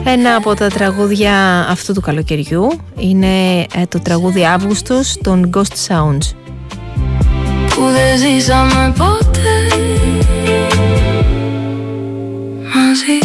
Ένα από τα τραγούδια αυτού του καλοκαιριού είναι το τραγούδι Αύγουστος των Ghost Sounds. Που δεν ζήσαμε ποτέ μαζί.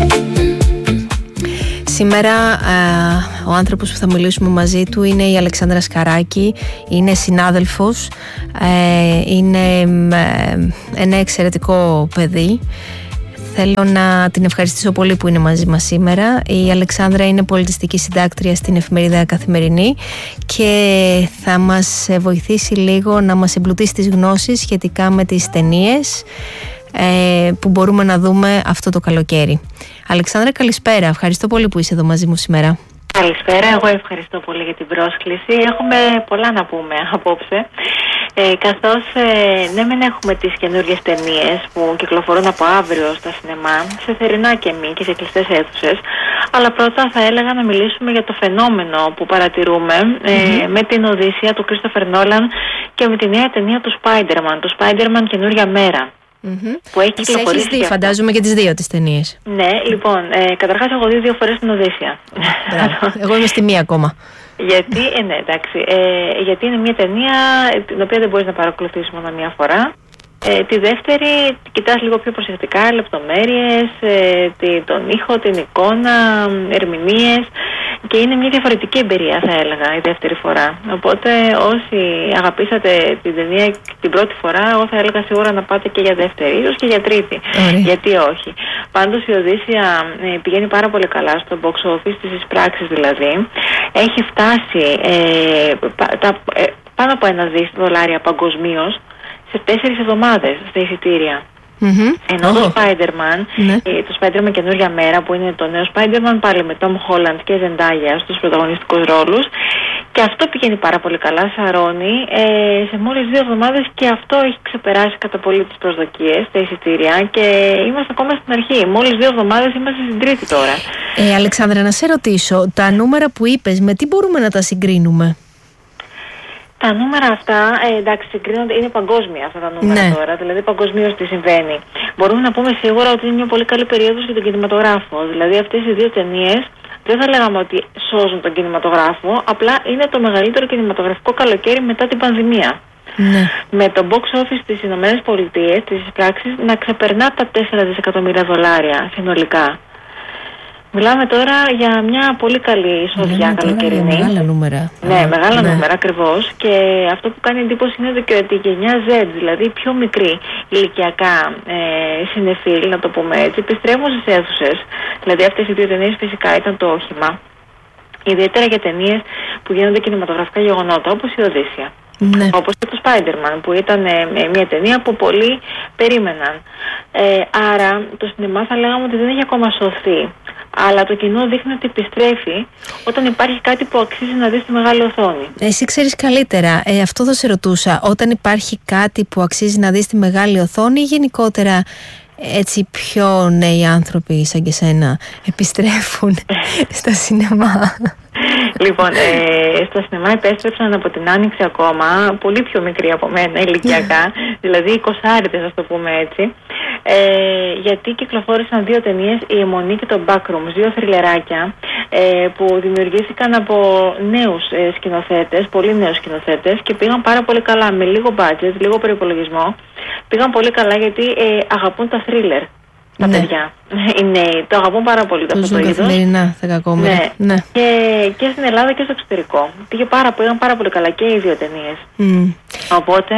Σήμερα ο άνθρωπος που θα μιλήσουμε μαζί του είναι η Αλεξάνδρα Σκαράκη. Είναι συνάδελφος, είναι ένα εξαιρετικό παιδί. Θέλω να την ευχαριστήσω πολύ που είναι μαζί μας σήμερα. Η Αλεξάνδρα είναι πολιτιστική συντάκτρια στην εφημερίδα Καθημερινή και θα μας βοηθήσει λίγο να μας εμπλουτίσει τις γνώσεις σχετικά με τις ταινίες που μπορούμε να δούμε αυτό το καλοκαίρι. Αλεξάνδρα, καλησπέρα. Ευχαριστώ πολύ που είσαι εδώ μαζί μου σήμερα. Καλησπέρα, εγώ ευχαριστώ πολύ για την πρόσκληση. Έχουμε πολλά να πούμε απόψε. Καθώς ναι μεν έχουμε τις καινούργιες ταινίες που κυκλοφορούν από αύριο στα σινεμά, σε θερινά και μη και σε κλειστές αίθουσες, αλλά πρώτα θα έλεγα να μιλήσουμε για το φαινόμενο που παρατηρούμε με την Οδύσσεια του Κρίστοφερ Νόλαν και με τη νέα ταινία του Spider-Man, το Spider-Man Καινούρια Μέρα. Που έχει κυκλοφορήσει. Έχεις δει, φαντάζομαι, και τις δύο τις ταινίες. Ναι, λοιπόν, καταρχάς έχω δει 2 φορές την Οδύσσεια. Εγώ είμαι στη μία ακόμα. Γιατί, ναι, εντάξει, γιατί είναι μια ταινία την οποία δεν μπορείς να παρακολουθήσεις μόνο μία φορά. Τη δεύτερη κοιτάς λίγο πιο προσεκτικά, λεπτομέρειες, τον ήχο, την εικόνα, ερμηνείες, και είναι μια διαφορετική εμπειρία, θα έλεγα, η δεύτερη φορά. Οπότε όσοι αγαπήσατε την ταινία την πρώτη φορά, εγώ θα έλεγα σίγουρα να πάτε και για δεύτερη, ίσως και για τρίτη. Γιατί όχι. Πάντως η Οδύσσεια πηγαίνει πάρα πολύ καλά στο box office, στις εισπράξεις δηλαδή. Έχει φτάσει πάνω από $1 δις παγκοσμίως σε 4 εβδομάδες στα εισιτήρια. Ενώ το Spider-Man, το Spider-Man Καινούρια Μέρα, που είναι το νέο Spider-Man, πάλι με Tom Holland και Zendaya στους πρωταγωνιστικούς ρόλους, και αυτό πηγαίνει πάρα πολύ καλά, σαρώνει σε μόλις 2 εβδομάδες, και αυτό έχει ξεπεράσει κατά πολύ τις προσδοκίες στα εισιτήρια, και είμαστε ακόμα στην αρχή. Μόλις 2 εβδομάδες, είμαστε στην τρίτη τώρα. Αλεξάνδρα, να σε ρωτήσω, τα νούμερα που είπες, με τι μπορούμε να τα συγκρίνουμε? Τα νούμερα αυτά, εντάξει, συγκρίνονται, είναι παγκόσμια αυτά τα νούμερα τώρα, δηλαδή παγκοσμίως τι συμβαίνει. Μπορούμε να πούμε σίγουρα ότι είναι μια πολύ καλή περίοδος για τον κινηματογράφο. Δηλαδή αυτές οι 2 ταινίες δεν θα λέγαμε ότι σώζουν τον κινηματογράφο, απλά είναι το μεγαλύτερο κινηματογραφικό καλοκαίρι μετά την πανδημία. Με το box office στις Ηνωμένες Πολιτείες, τις εισπράξεις, να ξεπερνά τα $4 δισεκατομμύρια συνολικά. Μιλάμε τώρα για μια πολύ καλή εισοδιά καλοκαιρινή. Μεγάλα νούμερα. Ναι, μεγάλα νούμερα ακριβώς. Και αυτό που κάνει εντύπωση είναι ότι η γενιά Z, δηλαδή οι πιο μικροί ηλικιακά συνεφίλ, να το πούμε έτσι, επιστρέφουν στις αίθουσες. Δηλαδή αυτές οι 2 ταινίες φυσικά ήταν το όχημα. Ιδιαίτερα για ταινίες που γίνονται κινηματογραφικά γεγονότα, όπως η Οδύσσεια. Όπως και το Spider-Man, που ήταν μια ταινία που πολλοί περίμεναν. Άρα το σινεμά θα λέγαμε ότι δεν έχει ακόμα σωθεί, αλλά το κοινό δείχνει ότι επιστρέφει όταν υπάρχει κάτι που αξίζει να δει στη μεγάλη οθόνη. Εσύ ξέρεις καλύτερα, αυτό θα σε ρωτούσα, όταν υπάρχει κάτι που αξίζει να δει στη μεγάλη οθόνη, ή γενικότερα έτσι πιο νέοι άνθρωποι σαν και σένα επιστρέφουν στα σινεμά? Λοιπόν, στα σινεμά επέστρεψαν από την Άνοιξη ακόμα, πολύ πιο μικροί από μένα ηλικιακά, δηλαδή 20άριδες, ας το πούμε έτσι, γιατί κυκλοφόρησαν 2 ταινίες, η Αιμονή και το Backrooms, 2 θριλεράκια που δημιουργήθηκαν από νέους σκηνοθέτες, πολύ νέους σκηνοθέτες, και πήγαν πάρα πολύ καλά, με λίγο budget, λίγο προϋπολογισμό. Πήγαν πολύ καλά γιατί αγαπούν τα θρίλερ τα παιδιά. Οι νέοι το αγαπούν πάρα πολύ αυτό το είδος. Καθημερινά, θα κακόμερα. Ναι. Και στην Ελλάδα και στο εξωτερικό. Πήγαν πάρα πολύ καλά και οι 2 ταινίες. Οπότε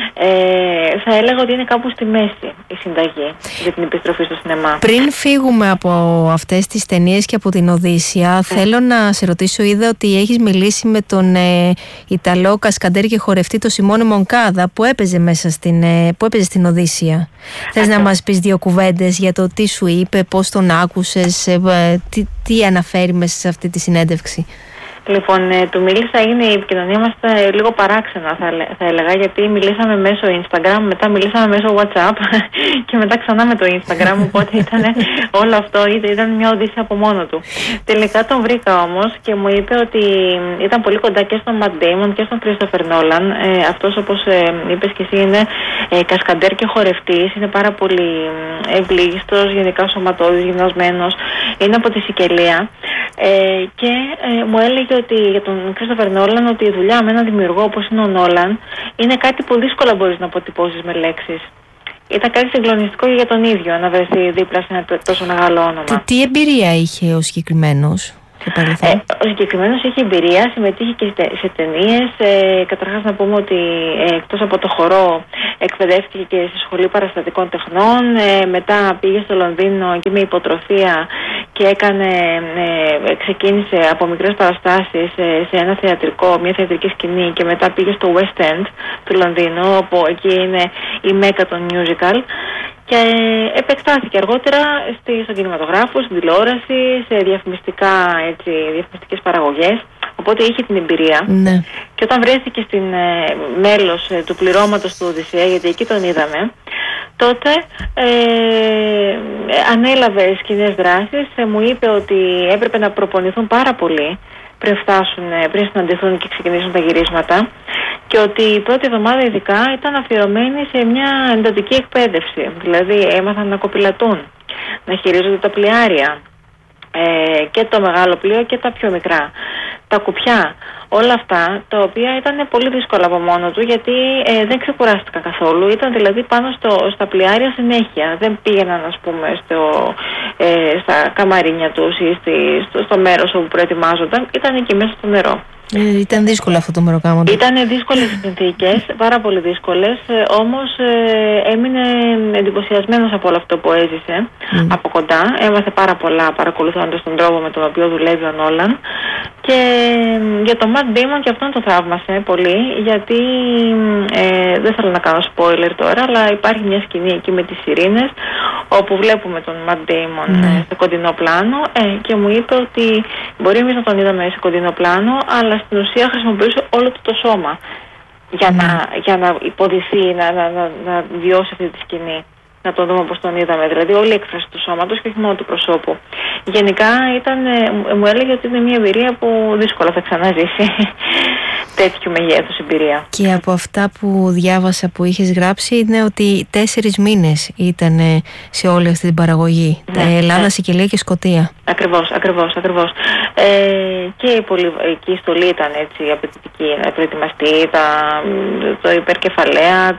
θα έλεγα ότι είναι κάπου στη μέση η συνταγή για την επιστροφή στο σινεμά. Πριν φύγουμε από αυτές τις ταινίες και από την Οδύσσεια, θέλω να σε ρωτήσω, είδα ότι έχεις μιλήσει με τον Ιταλό κασκαντέρ και χορευτή, τον Σιμώνε Μονκάδα, που έπαιζε στην Οδύσσεια. Θες να μας πεις 2 κουβέντες για το τι σου είπε, πώς τον άκουσες, τι αναφέρει μέσα σε αυτή τη συνέντευξη? Λοιπόν, του μίλησα, η επικοινωνία μας λίγο παράξενα θα έλεγα, γιατί μιλήσαμε μέσω Instagram, μετά μιλήσαμε μέσω WhatsApp και μετά ξανά με το Instagram, οπότε όλο αυτό ήταν μια οδύσσια από μόνο του. Τελικά τον βρήκα όμως και μου είπε ότι ήταν πολύ κοντά και στον Matt Damon και στον Christopher Nolan. Αυτός, όπως είπες και εσύ, είναι κασκαντέρ και χορευτής, είναι πάρα πολύ ευλίγιστος, γενικά σωματώδης, γυμνασμένος, είναι από τη Σικελία και μου έλεγε ότι για τον Christopher Nolan ότι η δουλειά με έναν δημιουργό όπως είναι ο Νόλαν είναι κάτι που δύσκολα μπορείς να αποτυπώσεις με λέξεις. Ήταν κάτι συγκλονιστικό και για τον ίδιο να βρεθεί δίπλα σε ένα τόσο μεγάλο όνομα. Τι εμπειρία είχε ο συγκεκριμένος? Ο συγκεκριμένος είχε εμπειρία, συμμετείχε και σε ταινίες. Καταρχάς να πούμε ότι εκτός από το χορό εκπαιδεύτηκε και στη Σχολή Παραστατικών Τεχνών. Μετά πήγε στο Λονδίνο εκεί με υποτροφία και ξεκίνησε από μικρές παραστάσεις σε ένα μια θεατρική σκηνή και μετά πήγε στο West End του Λονδίνου, όπου εκεί είναι η μέκα των musical. Και επεκτάθηκε αργότερα στον κινηματογράφο, στην τηλεόραση, σε διαφημιστικές παραγωγές. Οπότε είχε την εμπειρία. Ναι. Και όταν βρέθηκε στην μέλος του πληρώματος του Οδυσσέα, γιατί εκεί τον είδαμε, τότε ανέλαβε σκηνές δράσεις. Μου είπε ότι έπρεπε να προπονηθούν πάρα πολύ πριν συναντηθούν και ξεκινήσουν τα γυρίσματα, και ότι η πρώτη εβδομάδα ειδικά ήταν αφιερωμένη σε μια εντατική εκπαίδευση. Δηλαδή έμαθαν να κοπηλατούν, να χειρίζονται τα πλοιάρια, και το μεγάλο πλοίο και τα πιο μικρά, τα κουπιά, όλα αυτά, τα οποία ήταν πολύ δύσκολα από μόνο του, γιατί δεν ξεκουράστηκα καθόλου. Ήταν δηλαδή πάνω στα πλοιάρια συνέχεια. Δεν πήγαιναν, ας πούμε, στα καμαρίνια τους ή στο μέρος όπου προετοιμάζονταν. Ήταν εκεί μέσα στο νερό. Ήταν δύσκολο αυτό το μεροκάματο. Ήταν δύσκολες οι συνθήκες, πάρα πολύ δύσκολες, όμως έμεινε εντυπωσιασμένος από όλο αυτό που έζησε από κοντά. Έμαθε πάρα πολλά παρακολουθώντας τον τρόπο με τον οποίο δουλεύει ο Νόλαν. Και για τον Matt Damon και αυτόν το θαύμασε πολύ, γιατί δεν θέλω να κάνω spoiler τώρα, αλλά υπάρχει μια σκηνή εκεί με τις σιρήνες, όπου βλέπουμε τον Matt Damon σε κοντινό πλάνο, και μου είπε ότι μπορεί εμείς να τον είδαμε σε κοντινό πλάνο, αλλά στην ουσία χρησιμοποιούσε όλο το σώμα για να υποδηθεί, να βιώσει αυτή τη σκηνή. Να τον δούμε όπως τον είδαμε, δηλαδή όλη η έκφραση του σώματος και όχι μόνο του προσώπου. Γενικά μου έλεγε ότι είναι μια εμπειρία που δύσκολα θα ξαναζήσει τέτοιου μεγέθους εμπειρία. Και από αυτά που διάβασα που είχες γράψει είναι ότι 4 μήνες ήταν σε όλη αυτή την παραγωγή. Ναι, Ελλάδα, Σικελία και Σκωτία. Ακριβώς. Και η στολή ήταν έτσι απαιτητική, να προετοιμαστεί, το υπερκεφαλαία,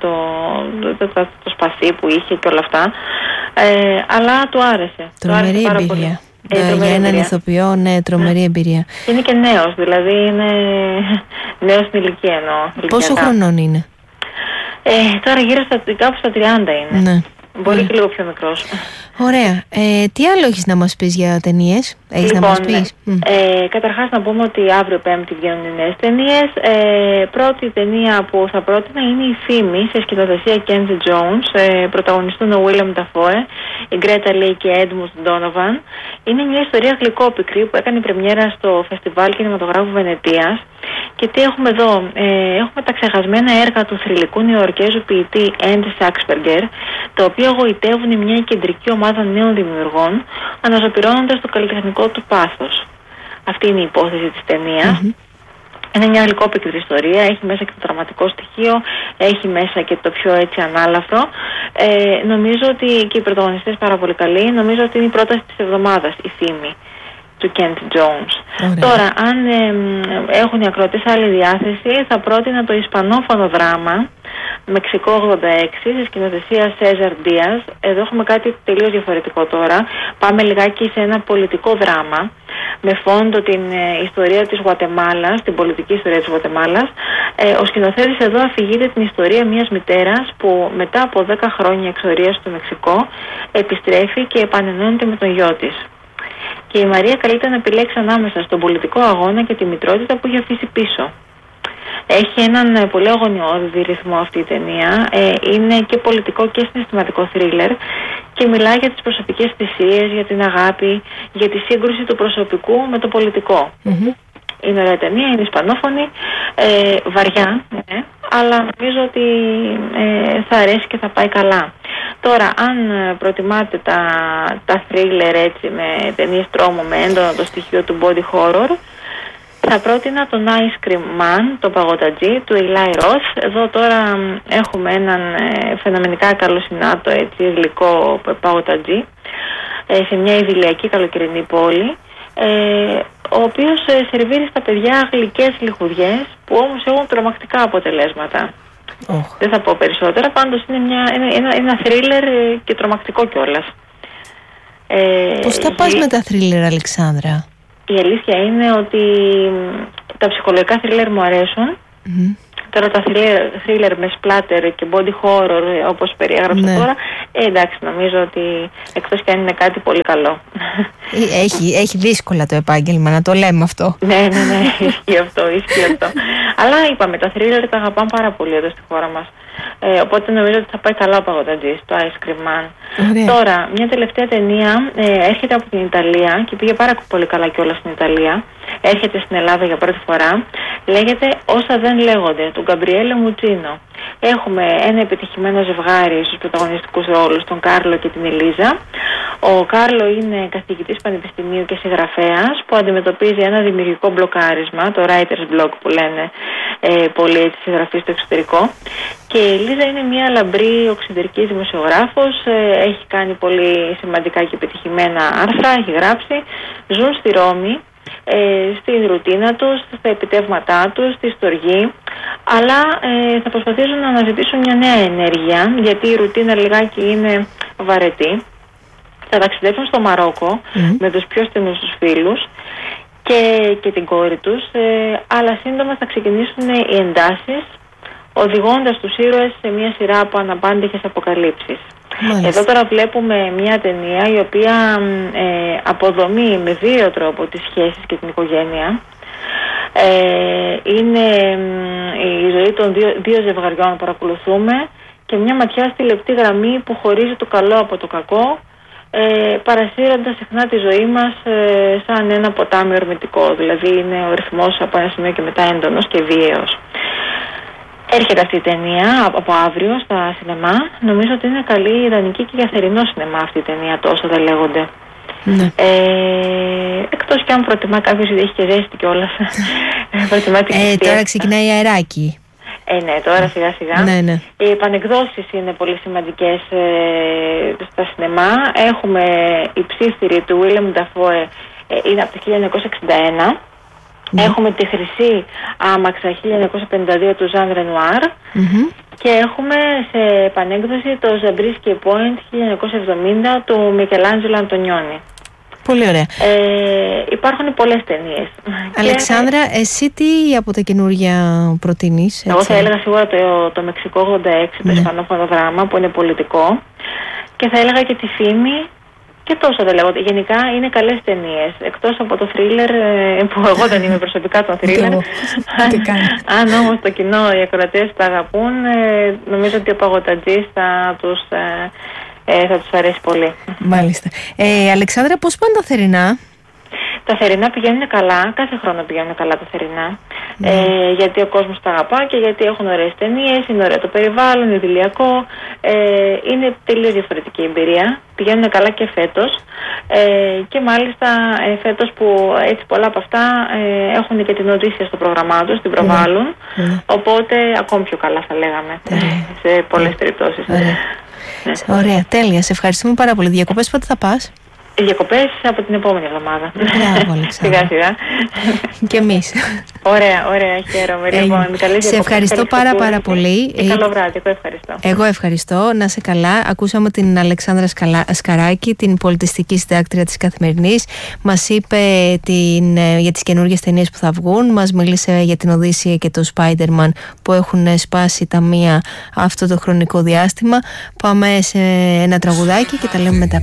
το σπαθί που είχε και όλα αυτά. Αλλά του άρεσε. Τρομερή εμπειρία. Για έναν ηθοποιό, ναι, τρομερή εμπειρία. Είναι και νέος, δηλαδή είναι νέος στην ηλικία εννοώ. Πόσο χρονών είναι? Τώρα κάπου στα 30 είναι. Ναι. Μπορεί και λίγο πιο μικρός. Ωραία. Τι άλλο έχεις να μας πεις για ταινίες? Έχεις να μας πεις? Καταρχάς να πούμε ότι αύριο Πέμπτη βγαίνουν οι νέες ταινίες. Πρώτη ταινία που θα πρότεινα είναι η Φήμη, σε σκηνοθεσία Kenzie Jones. Πρωταγωνιστούν ο Willem Dafoe, η Greta Lee και Edmund Donovan. Είναι μια ιστορία γλυκόπικρη που έκανε πρεμιέρα στο Φεστιβάλ Κινηματογράφου Βενετίας. Και τι έχουμε εδώ? Έχουμε τα ξεχασμένα έργα του θρυλικού νεοϊορκέζου ποιητή Andy Saxberger, τα οποία γοητεύουν μια κεντρική ομάδα νέων δημιουργών, αναζωπυρώνοντας το καλλιτεχνικό του πάθος. Αυτή είναι η υπόθεση της ταινίας. Είναι μια γλυκόπικρη ιστορία, έχει μέσα και το δραματικό στοιχείο, έχει μέσα και το πιο έτσι ανάλαφρο. Νομίζω ότι και οι πρωταγωνιστές πάρα πολύ καλοί. Νομίζω ότι είναι η πρόταση της εβδομάδας, η Φήμη, του Kent Jones. Τώρα, αν έχουν οι ακροατές άλλη διάθεση, θα πρότεινα το ισπανόφωνο δράμα Μεξικό 86, σε σκηνοθεσία César Diaz. Εδώ έχουμε κάτι τελείως διαφορετικό τώρα. Πάμε λιγάκι σε ένα πολιτικό δράμα, με φόντο την ιστορία της Γουατεμάλας, την πολιτική ιστορία της Γουατεμάλας. Ο σκηνοθέτης εδώ αφηγείται την ιστορία μιας μητέρας που μετά από 10 χρόνια εξορίας στο Μεξικό επιστρέφει και επανενώνεται με τον γιο της. Και η Μαρία καλείται να επιλέξει ανάμεσα στον πολιτικό αγώνα και τη μητρότητα που έχει αφήσει πίσω. Έχει έναν πολύ αγωνιώδη ρυθμό αυτή η ταινία. Είναι και πολιτικό και συναισθηματικό θρίλερ και μιλάει για τις προσωπικές θυσίες, για την αγάπη, για τη σύγκρουση του προσωπικού με το πολιτικό. Είναι ωραία ταινία, είναι ισπανόφωνη, βαριά, ναι, αλλά νομίζω ότι θα αρέσει και θα πάει καλά. Τώρα, αν προτιμάτε τα thriller έτσι, με ταινίες τρόμου, με έντονο το στοιχείο του body horror, θα πρότεινα τον Ice Cream Man, τον παγωτατζή του Eli Roth. Εδώ τώρα έχουμε έναν φαινομενικά καλοσυνάτο, έτσι, γλυκό παγωτατζή σε μια ιδηλιακή καλοκαιρινή πόλη, ο οποίος σερβίρει στα παιδιά γλυκές λιχουδιές που όμως έχουν τρομακτικά αποτελέσματα. Δεν θα πω περισσότερα, πάντως είναι ένα θρίλερ και τρομακτικό κιόλας. Πώς θα πας με τα θρίλερ, Αλεξάνδρα? Η αλήθεια είναι ότι τα ψυχολογικά θρίλερ μου αρέσουν. Τώρα τα thriller με splatter και body horror όπως περιέγραψα τώρα, εντάξει, νομίζω ότι εκτός και αν είναι κάτι πολύ καλό. Έχει δύσκολα το επάγγελμα, να το λέμε αυτό. Ναι, ισχύει αυτό. Αλλά είπαμε, τα thriller τα αγαπάμε πάρα πολύ εδώ στη χώρα μας. Οπότε νομίζω ότι θα πάει καλά ο παγωτατζής, το Ice Cream Man. Τώρα, μια τελευταία ταινία έρχεται από την Ιταλία και πήγε πάρα πολύ καλά κιόλας στην Ιταλία. Έρχεται στην Ελλάδα για πρώτη φορά. Λέγεται Όσα δεν λέγονται, του Γκαμπριέλε Μουτσίνο. Έχουμε ένα επιτυχημένο ζευγάρι στους πρωταγωνιστικούς ρόλους, τον Κάρλο και την Ελίζα. Ο Κάρλο είναι καθηγητής πανεπιστημίου και συγγραφέας που αντιμετωπίζει ένα δημιουργικό μπλοκάρισμα, το writer's block που λένε πολλοί συγγραφείς στο εξωτερικό. Και η Ελίζα είναι μια λαμπρή οξυδερκή δημοσιογράφος, έχει κάνει πολύ σημαντικά και επιτυχημένα άρθρα, έχει γράψει, ζουν στη Ρώμη, στην ρουτίνα τους, στα επιτεύγματά τους, στη στοργή, αλλά θα προσπαθήσουν να αναζητήσουν μια νέα ενέργεια, γιατί η ρουτίνα λιγάκι είναι βαρετή. Θα ταξιδέψουν στο Μαρόκο με τους πιο στενούς τους φίλους και την κόρη τους, αλλά σύντομα θα ξεκινήσουν οι εντάσεις, οδηγώντας τους ήρωες σε μια σειρά από αναπάντηχες αποκαλύψεις. Εδώ τώρα βλέπουμε μια ταινία η οποία αποδομεί με δύο τρόπο τις σχέσεις και την οικογένεια. Είναι η ζωή των δύο ζευγαριών που παρακολουθούμε και μια ματιά στη λεπτή γραμμή που χωρίζει το καλό από το κακό, παρασύροντας συχνά τη ζωή μας σαν ένα ποτάμι ορμητικό. Δηλαδή είναι ο ρυθμός από ένα σημείο και μετά έντονος και βίαιος. Έρχεται αυτή η ταινία από αύριο στα σινεμά. Νομίζω ότι είναι καλή ιδανική και για θερινό σινεμά αυτή η ταινία, το Όσα δεν λέγονται. Εκτός και αν προτιμά κάποιος, γιατί έχει και ζέστη κιόλας. Τώρα ξεκινάει αεράκι. Ναι, τώρα σιγά σιγά. Οι επανεκδόσεις είναι πολύ σημαντικές στα σινεμά. Έχουμε η Ψήφιρη του Willem Dafoe, είναι από το 1961. Έχουμε τη Χρυσή Άμαξα 1952 του Ζαν Ρενουάρ και έχουμε σε επανέκδοση το Ζαμπρίσκι Point 1970 του Μικελάντζελο Αντωνιόνι. Πολύ ωραία. Υπάρχουν πολλές ταινίες. Αλεξάνδρα, εσύ τι από τα καινούργια προτείνεις? Εγώ θα έλεγα σίγουρα το Μεξικό 86, το ισπανόφωνο δράμα που είναι πολιτικό, και θα έλεγα και τη Φήμη. Και τόσο δεν λέγονται. Γενικά είναι καλές ταινίες. Εκτός από το θρίλερ, που εγώ δεν είμαι προσωπικά το θρίλερ. Αν όμως το κοινό, οι ακροατές τα αγαπούν, νομίζω ότι ο παγωτατζής θα τους αρέσει πολύ. Μάλιστα. Αλεξάνδρα, πώς πάνε τα θερινά? Τα θερινά πηγαίνουν καλά, κάθε χρόνο πηγαίνουν καλά τα θερινά. Γιατί ο κόσμος τα αγαπά και γιατί έχουν ωραίες ταινίες, είναι ωραίο το περιβάλλον, είναι ιδηλιακό. Είναι τελείως διαφορετική εμπειρία. Πηγαίνουν καλά και φέτος. Και μάλιστα φέτος που έτσι πολλά από αυτά έχουν και την Οδύσσια στο πρόγραμμά τους, την προβάλλουν. Οπότε ακόμη πιο καλά θα λέγαμε σε πολλές περιπτώσεις. Ωραία, τέλεια. Σε ευχαριστούμε πάρα πολύ. Διακοπές πότε θα πας? Διακοπές από την επόμενη εβδομάδα. Μπράβο, Αλεξάνδρα. Σιγά σιγά. Και εμείς. Ωραία, χαίρομαι. Σε ευχαριστώ πάρα πολύ. Καλό βράδυ, εγώ ευχαριστώ. Εγώ ευχαριστώ, να είσαι καλά. Ακούσαμε την Αλεξάνδρα Σκαράκη, την πολιτιστική συντάκτρια της Καθημερινής. Μας είπε για τις καινούργιες ταινίες που θα βγουν. Μας μίλησε για την Οδύσσια και το Spider-Man που έχουν σπάσει τα μία αυτό το χρονικό διάστημα. Πάμε σε ένα τραγουδάκι και τα λέμε μετά.